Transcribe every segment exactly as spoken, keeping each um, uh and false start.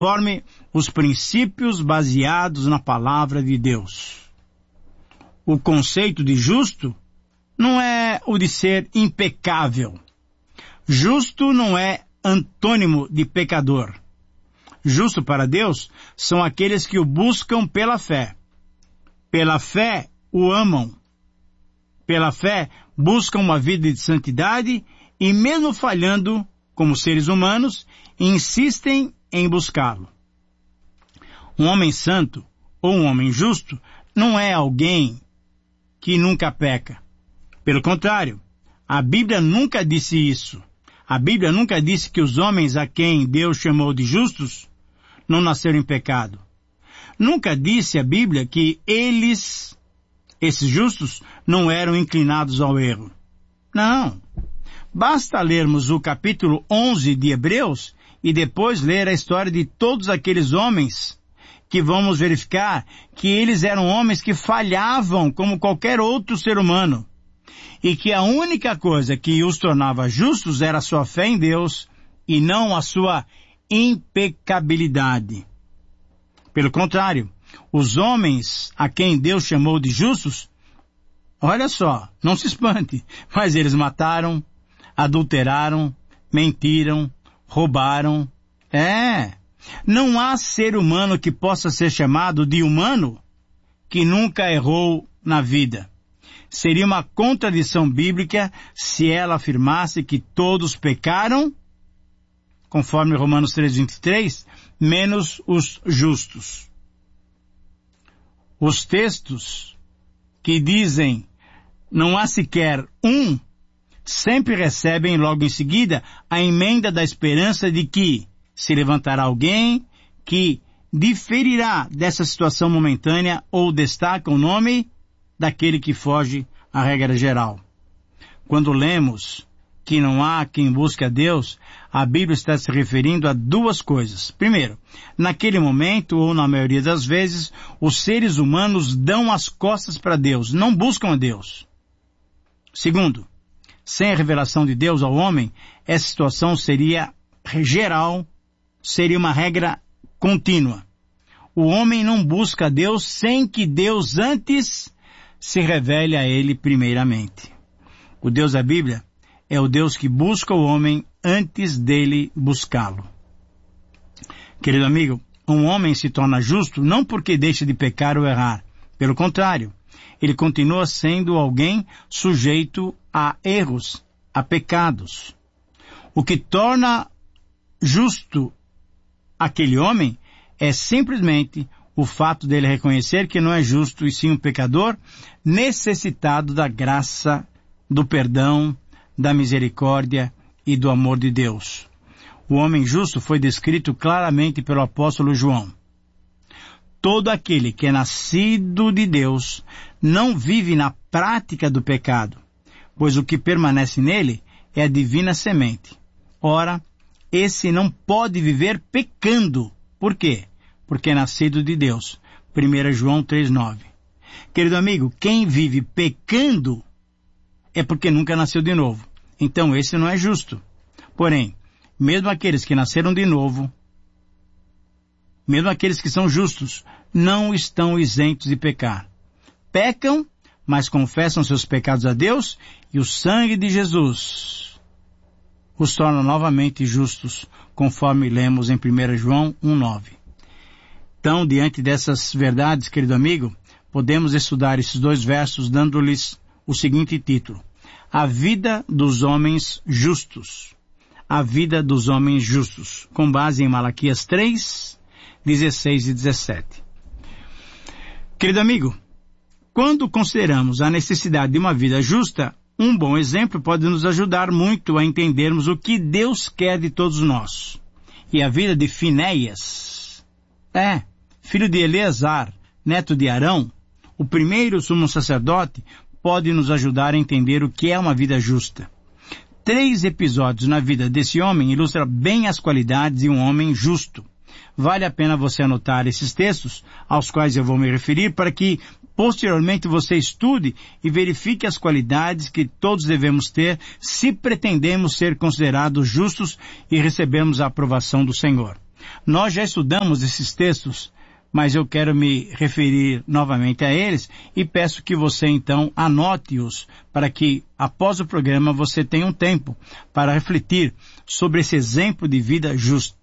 conforme os princípios baseados na palavra de Deus. O conceito de justo não é o de ser impecável. Justo não é antônimo de pecador. Justo para Deus são aqueles que o buscam pela fé. Pela fé o amam. Pela fé buscam uma vida de santidade e, mesmo falhando como seres humanos, insistem em buscá-lo. Um homem santo ou um homem justo não é alguém que nunca peca. Pelo contrário, a Bíblia nunca disse isso. A Bíblia nunca disse que os homens a quem Deus chamou de justos não nasceram em pecado. Nunca disse a Bíblia que eles, esses justos, não eram inclinados ao erro. Não. Basta lermos o capítulo onze de Hebreus e depois ler a história de todos aqueles homens que vamos verificar que eles eram homens que falhavam como qualquer outro ser humano e que a única coisa que os tornava justos era a sua fé em Deus e não a sua impecabilidade. Pelo contrário, os homens a quem Deus chamou de justos, olha só, não se espante, mas eles mataram, adulteraram, mentiram, roubaram. É, não há ser humano que possa ser chamado de humano que nunca errou na vida. Seria uma contradição bíblica se ela afirmasse que todos pecaram, conforme Romanos três, vinte e três, menos os justos. Os textos que dizem não há sequer um, sempre recebem logo em seguida a emenda da esperança de que se levantará alguém que diferirá dessa situação momentânea ou destaca o nome daquele que foge à regra geral. Quando lemos que não há quem busque a Deus, a Bíblia está se referindo a duas coisas. Primeiro, naquele momento, ou na maioria das vezes, os seres humanos dão as costas para Deus, não buscam a Deus. Segundo, sem a revelação de Deus ao homem, essa situação seria geral, seria uma regra contínua. O homem não busca a Deus sem que Deus antes se revele a ele primeiramente. O Deus da Bíblia é o Deus que busca o homem antes dele buscá-lo. Querido amigo, um homem se torna justo não porque deixa de pecar ou errar. Pelo contrário, ele continua sendo alguém sujeito a erros, a pecados. O que torna justo aquele homem é simplesmente o fato dele reconhecer que não é justo e sim um pecador necessitado da graça, do perdão, da misericórdia e do amor de Deus. O homem justo foi descrito claramente pelo apóstolo João. Todo aquele que é nascido de Deus não vive na prática do pecado, pois o que permanece nele é a divina semente. Ora, esse não pode viver pecando. Por quê? Porque é nascido de Deus. primeiro João três, nove. Querido amigo, quem vive pecando é porque nunca nasceu de novo. Então esse não é justo. Porém, mesmo aqueles que nasceram de novo, mesmo aqueles que são justos, não estão isentos de pecar. Pecam, mas confessam seus pecados a Deus e o sangue de Jesus os torna novamente justos, conforme lemos em primeiro João um, nove. Então, diante dessas verdades, querido amigo, podemos estudar esses dois versos dando-lhes o seguinte título: A vida dos homens justos. A vida dos homens justos, com base em Malaquias três, dezesseis e dezessete. Querido amigo, quando consideramos a necessidade de uma vida justa, um bom exemplo pode nos ajudar muito a entendermos o que Deus quer de todos nós. E a vida de Finéias, é, filho de Eleazar, neto de Arão, o primeiro sumo sacerdote, pode nos ajudar a entender o que é uma vida justa. Três episódios na vida desse homem ilustram bem as qualidades de um homem justo. Vale a pena você anotar esses textos, aos quais eu vou me referir, para que posteriormente você estude e verifique as qualidades que todos devemos ter se pretendemos ser considerados justos e recebermos a aprovação do Senhor. Nós já estudamos esses textos, mas eu quero me referir novamente a eles e peço que você então anote-os para que após o programa você tenha um tempo para refletir sobre esse exemplo de vida justa.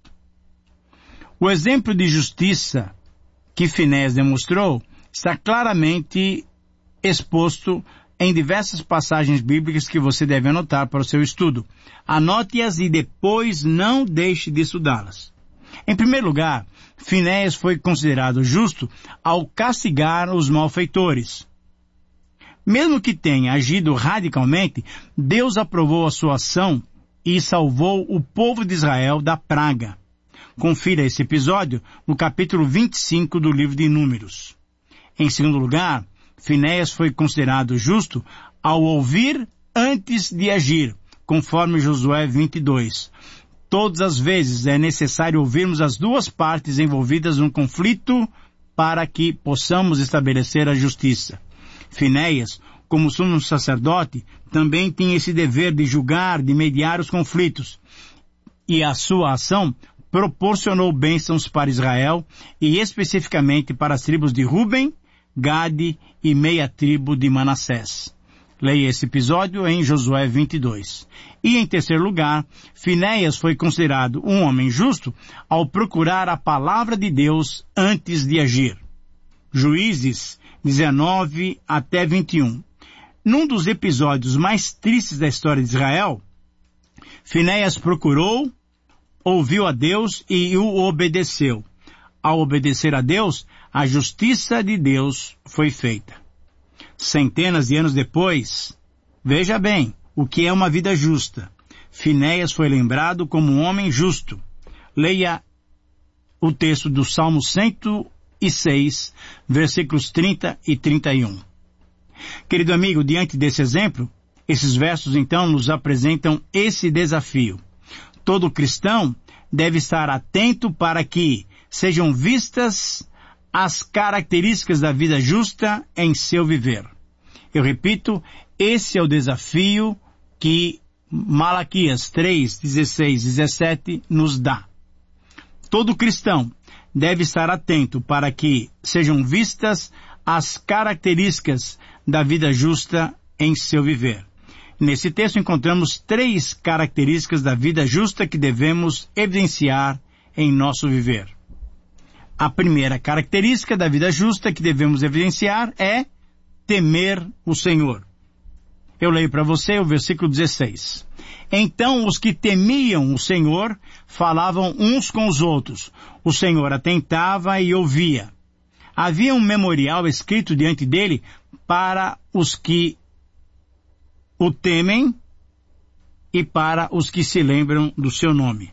O exemplo de justiça que Finéias demonstrou está claramente exposto em diversas passagens bíblicas que você deve anotar para o seu estudo. Anote-as e depois não deixe de estudá-las. Em primeiro lugar, Finéias foi considerado justo ao castigar os malfeitores. Mesmo que tenha agido radicalmente, Deus aprovou a sua ação e salvou o povo de Israel da praga. Confira esse episódio no capítulo vinte e cinco do livro de Números. Em segundo lugar, Finéias foi considerado justo ao ouvir antes de agir, conforme Josué vinte e dois. Todas as vezes é necessário ouvirmos as duas partes envolvidas num conflito para que possamos estabelecer a justiça. Finéias, como sumo sacerdote, também tinha esse dever de julgar, de mediar os conflitos. E a sua ação proporcionou bênçãos para Israel e especificamente para as tribos de Ruben, Gade e meia tribo de Manassés. Leia esse episódio em Josué vinte e dois. E em terceiro lugar, Finéias foi considerado um homem justo ao procurar a palavra de Deus antes de agir. Juízes dezenove até vinte e um. Num dos episódios mais tristes da história de Israel, Finéias procurou, ouviu a Deus e o obedeceu. Ao obedecer a Deus, a justiça de Deus foi feita. Centenas de anos depois, veja bem o que é uma vida justa. Finéias foi lembrado como um homem justo. Leia o texto do Salmo cento e seis, versículos trinta e trinta e um. Querido amigo, diante desse exemplo, esses versos então nos apresentam esse desafio. Todo cristão deve estar atento para que sejam vistas as características da vida justa em seu viver. Eu repito, esse é o desafio que Malaquias três, dezesseis e dezessete nos dá. Todo cristão deve estar atento para que sejam vistas as características da vida justa em seu viver. Nesse texto encontramos três características da vida justa que devemos evidenciar em nosso viver. A primeira característica da vida justa que devemos evidenciar é temer o Senhor. Eu leio para você o versículo dezesseis. Então os que temiam o Senhor falavam uns com os outros. O Senhor atentava e ouvia. Havia um memorial escrito diante dele para os que o temem e para os que se lembram do seu nome.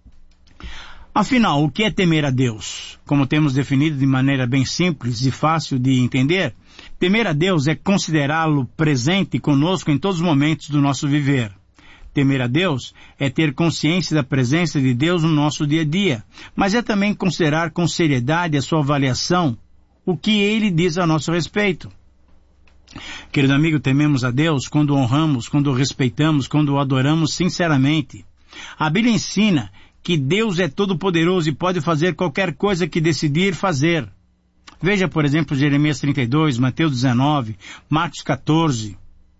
Afinal, o que é temer a Deus? Como temos definido de maneira bem simples e fácil de entender, temer a Deus é considerá-lo presente conosco em todos os momentos do nosso viver. Temer a Deus é ter consciência da presença de Deus no nosso dia a dia, mas é também considerar com seriedade a sua avaliação, o que Ele diz a nosso respeito. Querido amigo, tememos a Deus quando o honramos, quando o respeitamos, quando o adoramos sinceramente. A Bíblia ensina que Deus é todo-poderoso e pode fazer qualquer coisa que decidir fazer. Veja, por exemplo, Jeremias trinta e dois, Mateus dezenove, Marcos quatorze.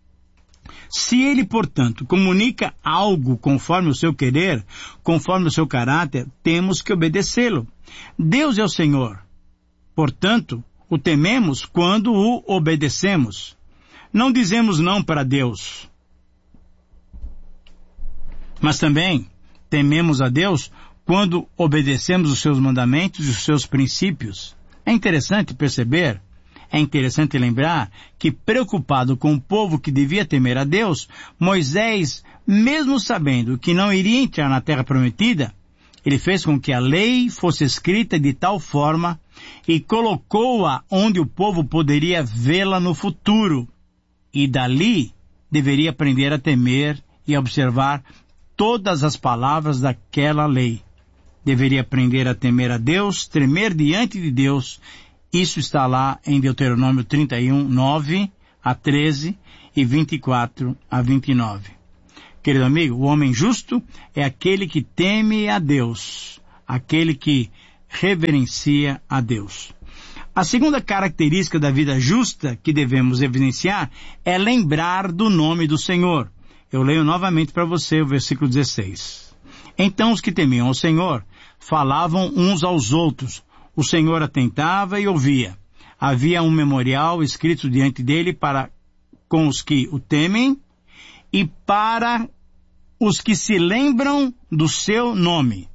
Se Ele, portanto, comunica algo conforme o seu querer, conforme o seu caráter, temos que obedecê-lo. Deus é o Senhor. Portanto, o tememos quando o obedecemos. Não dizemos não para Deus. Mas também tememos a Deus quando obedecemos os seus mandamentos e os seus princípios. É interessante perceber, é interessante lembrar que, preocupado com o povo que devia temer a Deus, Moisés, mesmo sabendo que não iria entrar na terra prometida, ele fez com que a lei fosse escrita de tal forma e colocou-a onde o povo poderia vê-la no futuro. E dali deveria aprender a temer e a observar todas as palavras daquela lei. Deveria aprender a temer a Deus, tremer diante de Deus. Isso está lá em Deuteronômio trinta e um, nove a treze e vinte e quatro a vinte e nove. Querido amigo, o homem justo é aquele que teme a Deus. aquele que reverencia a Deus. A segunda característica da vida justa que devemos evidenciar é lembrar do nome do Senhor. Eu leio novamente para você o versículo dezesseis. Então os que temiam ao Senhor falavam uns aos outros. O Senhor atentava e ouvia. Havia um memorial escrito diante dele para com os que o temem e para os que se lembram do seu nome.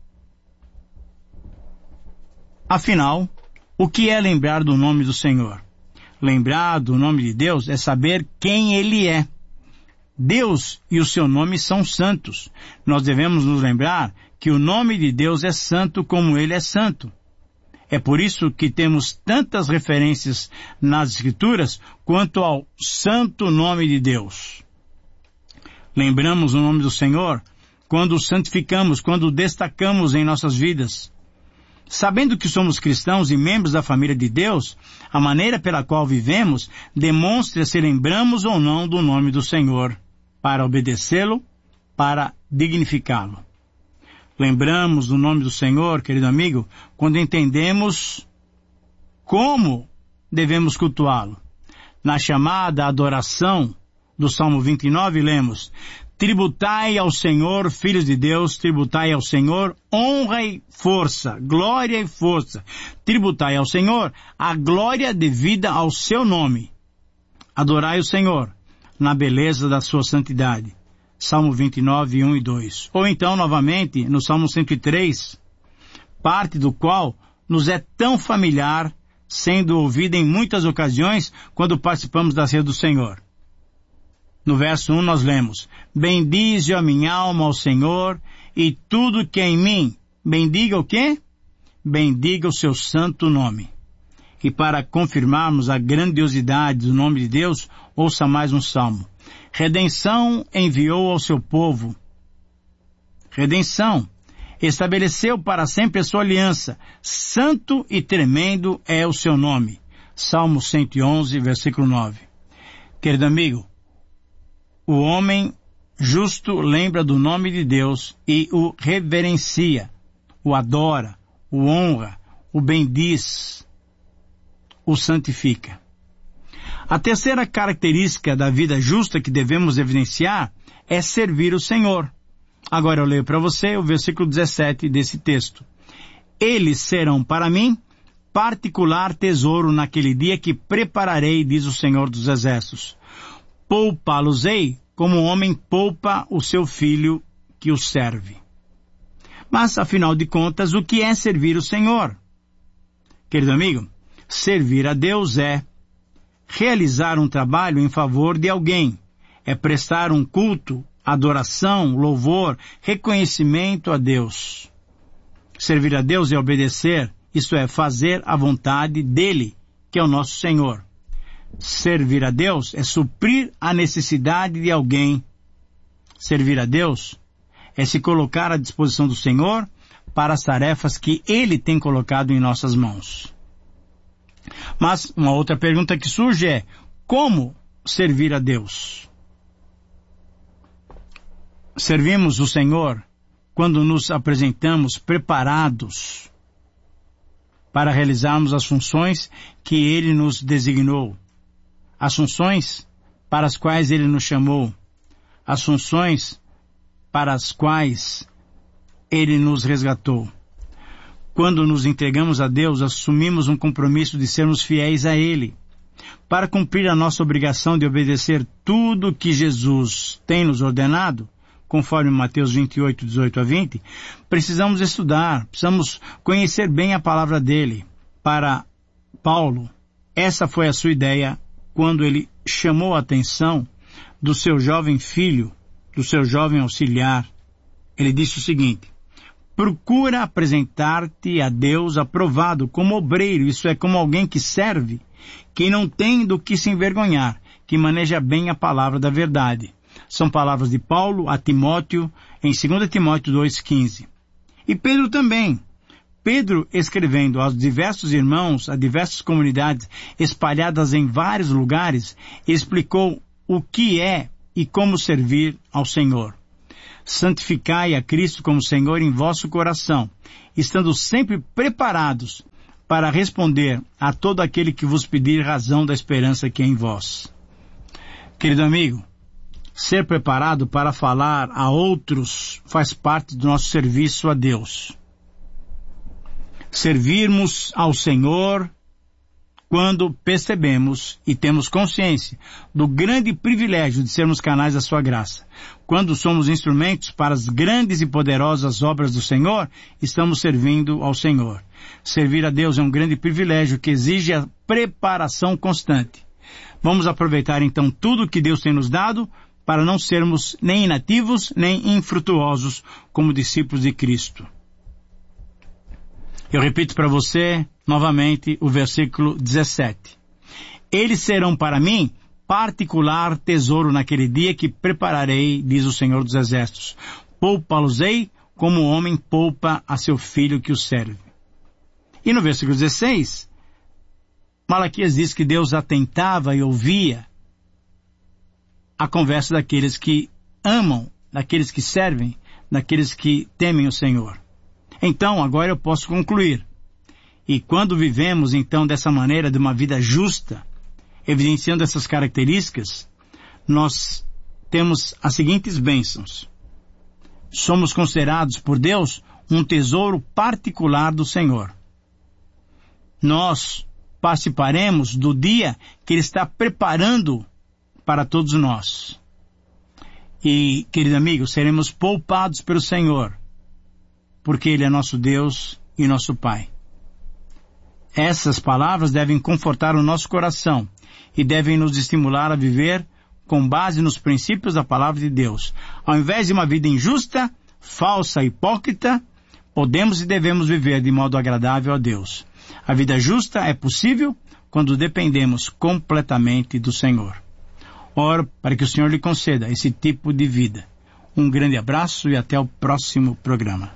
Afinal, o que é lembrar do nome do Senhor? Lembrar do nome de Deus é saber quem Ele é. Deus e o seu nome são santos. Nós devemos nos lembrar que o nome de Deus é santo como Ele é santo. É por isso que temos tantas referências nas Escrituras quanto ao santo nome de Deus. Lembramos o nome do Senhor quando o santificamos, quando o destacamos em nossas vidas. Sabendo que somos cristãos e membros da família de Deus, a maneira pela qual vivemos demonstra se lembramos ou não do nome do Senhor, para obedecê-lo, para dignificá-lo. Lembramos do nome do Senhor, querido amigo, quando entendemos como devemos cultuá-lo. Na chamada adoração do Salmo vinte e nove, lemos: tributai ao Senhor, filhos de Deus, tributai ao Senhor honra e força, glória e força. Tributai ao Senhor a glória devida ao seu nome. Adorai o Senhor na beleza da sua santidade. Salmo vinte e nove, um e dois. Ou então, novamente, no Salmo cento e três, parte do qual nos é tão familiar, sendo ouvida em muitas ocasiões quando participamos da ceia do Senhor. No verso um nós lemos: bendize a minha alma ao Senhor, e tudo que é em mim, bendiga o quê? Bendiga o seu santo nome. E para confirmarmos a grandiosidade do nome de Deus, ouça mais um salmo. Redenção enviou ao seu povo. Redenção. Estabeleceu para sempre a sua aliança. Santo e tremendo é o seu nome. Salmo cento e onze, versículo nove. Querido amigo, o homem justo lembra do nome de Deus e o reverencia, o adora, o honra, o bendiz, o santifica. A terceira característica da vida justa que devemos evidenciar é servir o Senhor. Agora eu leio para você o versículo dezessete desse texto. Eles serão para mim particular tesouro naquele dia que prepararei, diz o Senhor dos Exércitos. Poupá-los-ei como o homem poupa o seu filho que o serve. Mas, afinal de contas, o que é servir o Senhor? Querido amigo, servir a Deus é realizar um trabalho em favor de alguém, é prestar um culto, adoração, louvor, reconhecimento a Deus. Servir a Deus é obedecer, isto é, fazer a vontade dele, que é o nosso Senhor. Servir a Deus é suprir a necessidade de alguém. Servir a Deus é se colocar à disposição do Senhor para as tarefas que Ele tem colocado em nossas mãos. Mas uma outra pergunta que surge é: como servir a Deus? Servimos o Senhor quando nos apresentamos preparados para realizarmos as funções que Ele nos designou, as funções para as quais Ele nos chamou, as funções para as quais Ele nos resgatou. Quando nos entregamos a Deus, assumimos um compromisso de sermos fiéis a Ele. Para cumprir a nossa obrigação de obedecer tudo que Jesus tem nos ordenado, conforme Mateus vinte e oito, dezoito a vinte, precisamos estudar, precisamos conhecer bem a palavra dele. Para Paulo, essa foi a sua ideia quando ele chamou a atenção do seu jovem filho, do seu jovem auxiliar. Ele disse o seguinte: procura apresentar-te a Deus aprovado como obreiro, isso é, como alguém que serve, que não tem do que se envergonhar, que maneja bem a palavra da verdade. São palavras de Paulo a Timóteo, em dois Timóteo dois, quinze. E Pedro também. Pedro, escrevendo aos diversos irmãos, a diversas comunidades espalhadas em vários lugares, explicou o que é e como servir ao Senhor. santificai a Cristo como Senhor em vosso coração, estando sempre preparados para responder a todo aquele que vos pedir razão da esperança que é em vós. Querido amigo, ser preparado para falar a outros faz parte do nosso serviço a Deus. Servirmos ao Senhor quando percebemos e temos consciência do grande privilégio de sermos canais da sua graça. Quando somos instrumentos para as grandes e poderosas obras do Senhor, estamos servindo ao Senhor. Servir a Deus é um grande privilégio que exige a preparação constante. Vamos aproveitar então tudo que Deus tem nos dado para não sermos nem inativos nem infrutuosos como discípulos de Cristo. Eu repito para você novamente o versículo dezessete. Eles serão para mim particular tesouro naquele dia que prepararei, diz o Senhor dos Exércitos. Poupa-los-ei como o homem poupa a seu filho que o serve. E no versículo dezesseis, Malaquias diz que Deus atentava e ouvia a conversa daqueles que amam, daqueles que servem, daqueles que temem o Senhor. Então, agora eu posso concluir. E quando vivemos, então, dessa maneira, de uma vida justa, evidenciando essas características, nós temos as seguintes bênçãos. Somos considerados por Deus um tesouro particular do Senhor. Nós participaremos do dia que Ele está preparando para todos nós. E, querido amigo, seremos poupados pelo Senhor, porque Ele é nosso Deus e nosso Pai. Essas palavras devem confortar o nosso coração e devem nos estimular a viver com base nos princípios da palavra de Deus. Ao invés de uma vida injusta, falsa e hipócrita, podemos e devemos viver de modo agradável a Deus. A vida justa é possível quando dependemos completamente do Senhor. Oro para que o Senhor lhe conceda esse tipo de vida. Um grande abraço e até o próximo programa.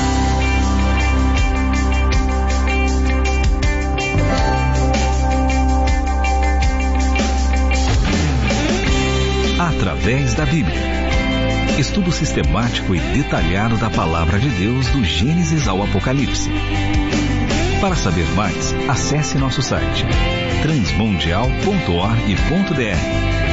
Através da Bíblia. Estudo sistemático e detalhado da Palavra de Deus do Gênesis ao Apocalipse. Para saber mais, acesse nosso site transmundial ponto org ponto br.